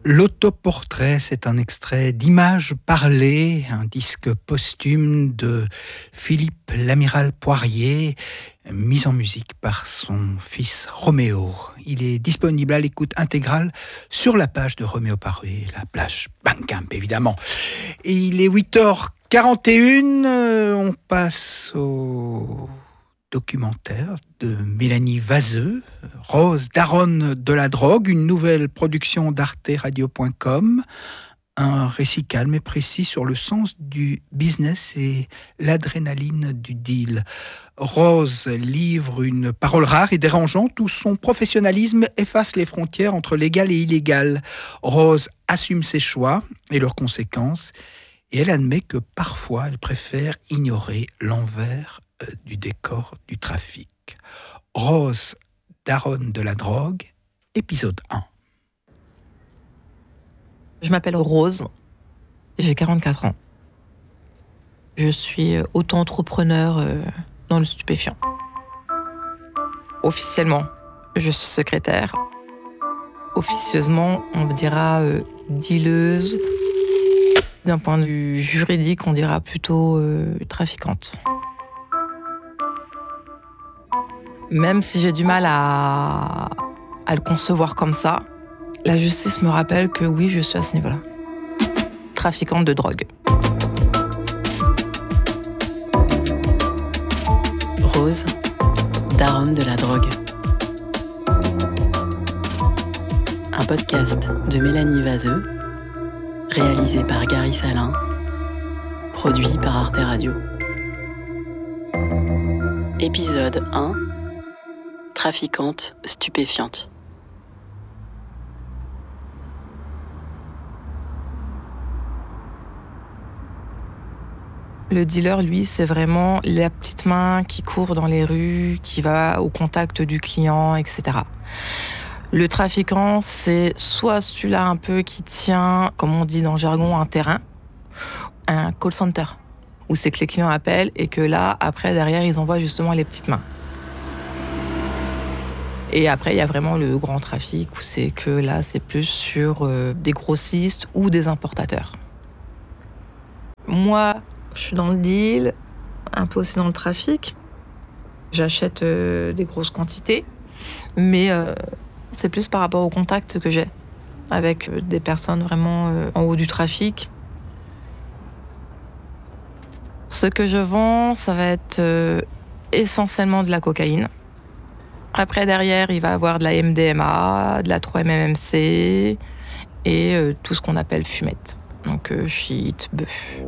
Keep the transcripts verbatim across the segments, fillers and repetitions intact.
L'autoportrait, c'est un extrait d'Images parlées, un disque posthume de Philippe L'Amiral Poirier, mis en musique par son fils Roméo. Il est disponible à l'écoute intégrale sur la page de Roméo Poirier, la page Bandcamp évidemment. Et il est huit heures quarante et une, on passe au documentaire de Mélanie Vazeux, Rose, daronne de la drogue, une nouvelle production d'arte radio point com, un récit calme et précis sur le sens du business et l'adrénaline du deal. Rose livre une parole rare et dérangeante où son professionnalisme efface les frontières entre légal et illégal. Rose assume ses choix et leurs conséquences, et elle admet que parfois elle préfère ignorer l'envers du décor du trafic. Rose, daronne de la drogue, épisode un. Je m'appelle Rose, j'ai quarante-quatre ans. Je suis auto-entrepreneur dans le stupéfiant. Officiellement, je suis secrétaire. Officieusement, on dira euh, dealeuse. D'un point de vue juridique, on dira plutôt euh, trafiquante. Même si j'ai du mal à, à le concevoir comme ça, la justice me rappelle que oui, je suis à ce niveau-là. Trafiquante de drogue. Rose, daronne de la drogue. Un podcast de Mélanie Vazeux, réalisé par Gary Salin, produit par Arte Radio. Épisode un. Trafiquante stupéfiante. Le dealer, lui, c'est vraiment la petite main qui court dans les rues, qui va au contact du client, et cetera. Le trafiquant, c'est soit celui-là un peu qui tient, comme on dit dans le jargon, un terrain, un call center, où c'est que les clients appellent et que là, après, derrière, ils envoient justement les petites mains. Et après, il y a vraiment le grand trafic, où c'est que là, c'est plus sur euh, des grossistes ou des importateurs. Moi, je suis dans le deal, un peu aussi dans le trafic. J'achète euh, des grosses quantités, mais euh, c'est plus par rapport au contact que j'ai avec euh, des personnes vraiment euh, en haut du trafic. Ce que je vends, ça va être euh, essentiellement de la cocaïne. Après, derrière, il va y avoir de la M D M A, de la trois M M C et euh, tout ce qu'on appelle fumette. Donc, euh, shit, bœuf.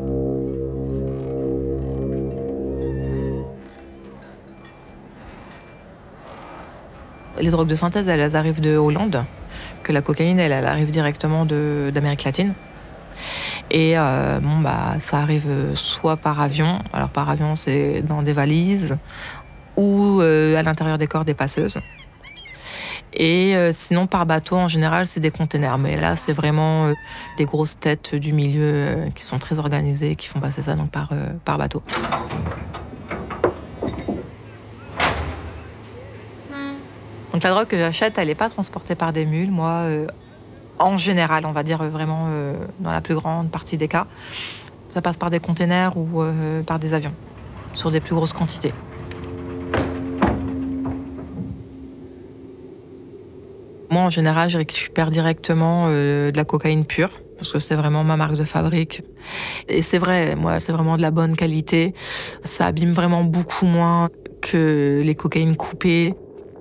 Les drogues de synthèse, elles arrivent de Hollande, que la cocaïne, elle, elle arrive directement de, d'Amérique latine. Et euh, bon, bah, ça arrive soit par avion, alors par avion, c'est dans des valises, ou euh, à l'intérieur des corps des passeuses. Et euh, sinon, par bateau, en général, c'est des containers. Mais là, c'est vraiment euh, des grosses têtes du milieu euh, qui sont très organisées, qui font passer ça donc, par, euh, par bateau. Donc la drogue que j'achète, elle n'est pas transportée par des mules. Moi, euh, en général, on va dire vraiment euh, dans la plus grande partie des cas, ça passe par des containers ou euh, par des avions, sur des plus grosses quantités. Moi, en général, je récupère directement euh, de la cocaïne pure, parce que c'est vraiment ma marque de fabrique. Et c'est vrai, moi, c'est vraiment de la bonne qualité. Ça abîme vraiment beaucoup moins que les cocaïnes coupées.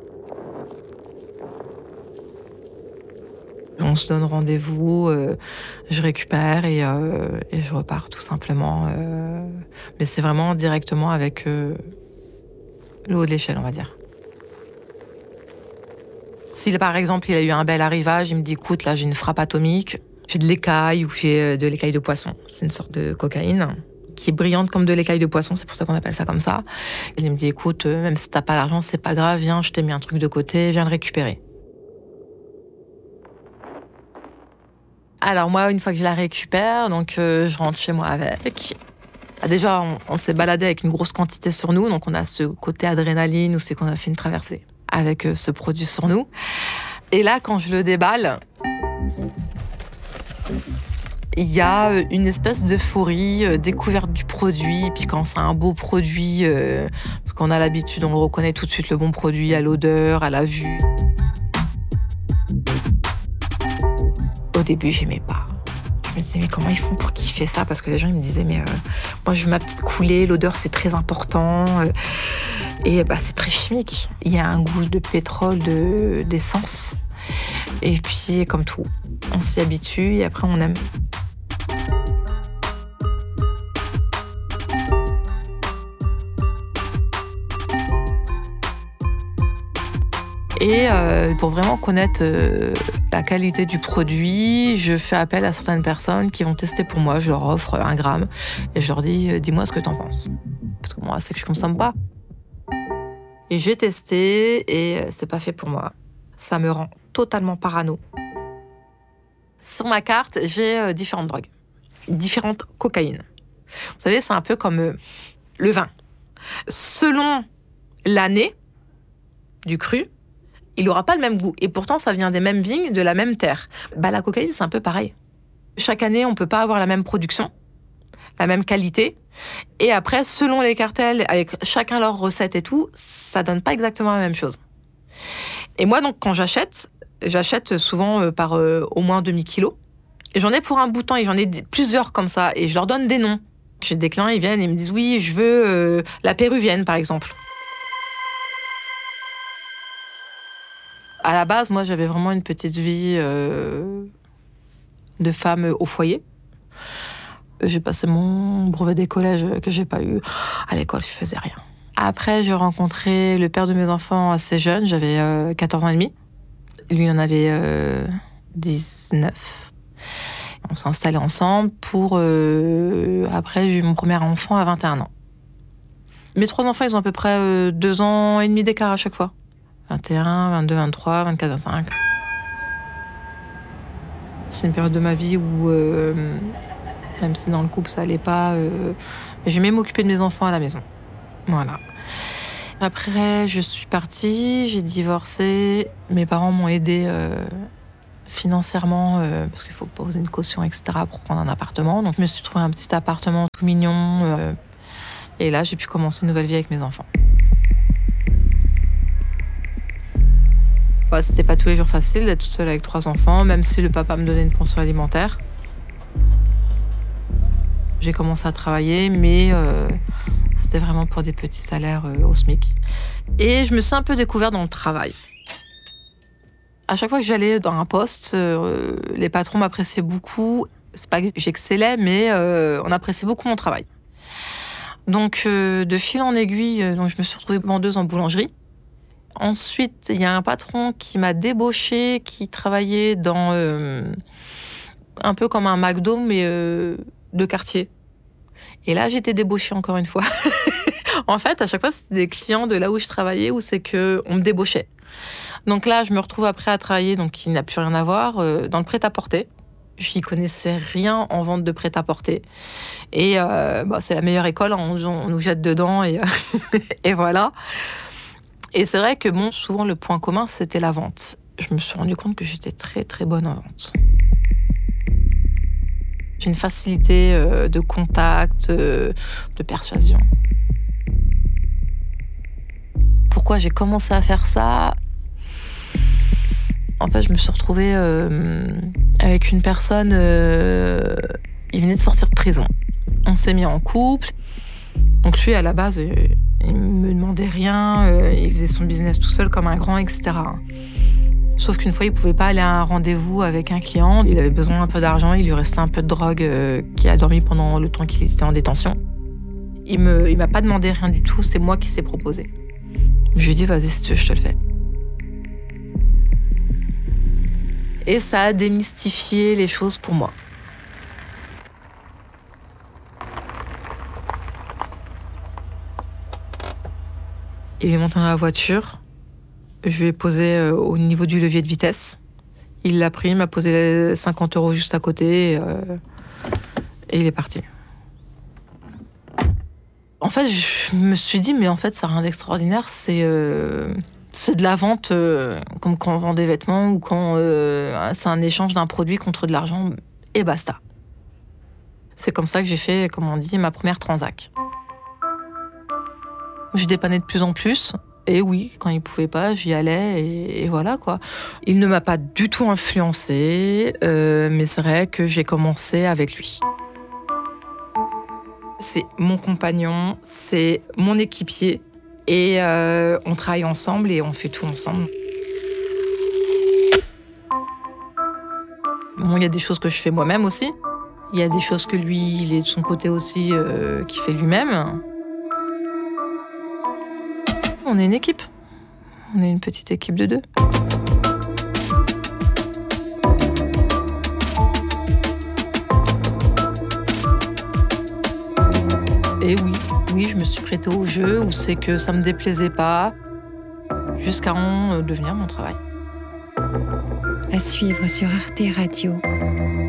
On se donne rendez-vous, euh, je récupère et, euh, et je repars tout simplement. Euh, mais c'est vraiment directement avec euh, le haut de l'échelle, on va dire. Si par exemple il a eu un bel arrivage, il me dit écoute là j'ai une frappe atomique, j'ai de l'écaille ou j'ai de l'écaille de poisson. C'est une sorte de cocaïne qui est brillante comme de l'écaille de poisson, c'est pour ça qu'on appelle ça comme ça. Et il me dit écoute, même si t'as pas l'argent, c'est pas grave, viens, je t'ai mis un truc de côté, viens le récupérer. Alors moi, une fois que je la récupère, donc euh, je rentre chez moi avec. Ah, déjà, on, on s'est baladé avec une grosse quantité sur nous, donc on a ce côté adrénaline où c'est qu'on a fait une traversée avec euh, ce produit sur nous. Et là, quand je le déballe, il y a une espèce d'euphorie, euh, découverte du produit, puis quand c'est un beau produit, euh, parce qu'on a l'habitude, on le reconnaît tout de suite, le bon produit, à l'odeur, à la vue. Au début, j'aimais pas. Je me disais, mais comment ils font pour kiffer ça? Parce que les gens ils me disaient, mais euh, moi je veux ma petite coulée, l'odeur c'est très important. Euh, et bah, c'est très chimique. Il y a un goût de pétrole, de, d'essence. Et puis, comme tout, on s'y habitue et après on aime. Et euh, pour vraiment connaître euh, la qualité du produit, je fais appel à certaines personnes qui vont tester pour moi. Je leur offre un gramme et je leur dis euh, « dis-moi ce que t'en penses ». Parce que moi, c'est que je consomme pas. Et j'ai testé et euh, c'est pas fait pour moi. Ça me rend totalement parano. Sur ma carte, j'ai euh, différentes drogues, différentes cocaïnes. Vous savez, c'est un peu comme euh, le vin. Selon l'année du cru, il n'aura pas le même goût. Et pourtant, ça vient des mêmes vignes, de la même terre. Bah, la cocaïne, c'est un peu pareil. Chaque année, on ne peut pas avoir la même production, la même qualité. Et après, selon les cartels, avec chacun leur recette et tout, ça donne pas exactement la même chose. Et moi, donc, quand j'achète, j'achète souvent par euh, au moins demi-kilo. Et j'en ai pour un bout de temps, et j'en ai plusieurs comme ça. Et je leur donne des noms. J'ai des clients, ils viennent et me disent « oui, je veux euh, la péruvienne, par exemple ». À la base, moi, j'avais vraiment une petite vie euh, de femme au foyer. J'ai passé mon brevet des collèges que j'ai pas eu. À l'école, je faisais rien. Après, j'ai rencontré le père de mes enfants assez jeune. J'avais euh, quatorze ans et demi. Lui, il en avait euh, dix-neuf. On s'est installés ensemble pour... Euh, après, j'ai eu mon premier enfant à vingt et un ans. Mes trois enfants, ils ont à peu près euh, deux ans et demi d'écart à chaque fois. vingt et un, vingt-deux, vingt-trois, vingt-quatre, vingt-cinq. C'est une période de ma vie où, euh, même si dans le couple ça allait pas, euh, j'aimais m'occuper de mes enfants à la maison. Voilà. Après, je suis partie, j'ai divorcé. Mes parents m'ont aidée euh, financièrement, euh, parce qu'il faut poser une caution, et cetera, pour prendre un appartement. Donc, je me suis trouvé un petit appartement tout mignon. Euh, et là, j'ai pu commencer une nouvelle vie avec mes enfants. Bah, c'était pas tous les jours facile d'être toute seule avec trois enfants, même si le papa me donnait une pension alimentaire. J'ai commencé à travailler, mais euh, c'était vraiment pour des petits salaires euh, au SMIC. Et je me suis un peu découverte dans le travail. À chaque fois que j'allais dans un poste, euh, les patrons m'appréciaient beaucoup. C'est pas que j'excellais, mais euh, on appréciait beaucoup mon travail. Donc, euh, de fil en aiguille, euh, donc je me suis retrouvée vendeuse en boulangerie. Ensuite, il y a un patron qui m'a débauchée, qui travaillait dans euh, un peu comme un McDo, mais euh, de quartier. Et là, j'étais débauchée encore une fois. En fait, à chaque fois, c'était des clients de là où je travaillais, où c'est qu'on me débauchait. Donc là, je me retrouve après à travailler, donc qui n'a plus rien à voir, euh, dans le prêt-à-porter. Je n'y connaissais rien en vente de prêt-à-porter. Et euh, bah, c'est la meilleure école, on, on nous jette dedans et, et voilà. Et c'est vrai que bon, souvent le point commun, c'était la vente. Je me suis rendu compte que j'étais très très bonne en vente. J'ai une facilité euh, de contact, euh, de persuasion. Pourquoi j'ai commencé à faire ça ? En fait, je me suis retrouvée euh, avec une personne, euh, il venait de sortir de prison. On s'est mis en couple. Donc lui, à la base, euh, il me demandait rien, euh, il faisait son business tout seul comme un grand, et cetera. Sauf qu'une fois, il pouvait pas aller à un rendez-vous avec un client. Il avait besoin un peu d'argent, il lui restait un peu de drogue euh, qui a dormi pendant le temps qu'il était en détention. Il me, il m'a pas demandé rien du tout, c'est moi qui s'est proposé. Je lui ai dit, vas-y, si tu veux, je te le fais. Et ça a démystifié les choses pour moi. Il est monté dans la voiture. Je lui ai posé euh, au niveau du levier de vitesse. Il l'a pris, il m'a posé les cinquante euros juste à côté et, euh, et il est parti. En fait, je me suis dit, mais en fait, ça n'a rien d'extraordinaire. C'est, euh, c'est de la vente, euh, comme quand on vend des vêtements ou quand euh, c'est un échange d'un produit contre de l'argent et basta. C'est comme ça que j'ai fait, comme on dit, ma première transac. Je dépannais de plus en plus. Et oui, quand il pouvait pas, j'y allais et, et voilà quoi. Il ne m'a pas du tout influencée, euh, mais c'est vrai que j'ai commencé avec lui. C'est mon compagnon, c'est mon équipier et euh, on travaille ensemble et on fait tout ensemble. Bon, il y a des choses que je fais moi-même aussi. Il y a des choses que lui, il est de son côté aussi, euh, qui fait lui-même. On est une équipe. On est une petite équipe de deux. Et oui, oui, je me suis prêtée au jeu où c'est que ça me déplaisait pas, jusqu'à en devenir mon travail. À suivre sur Arte Radio.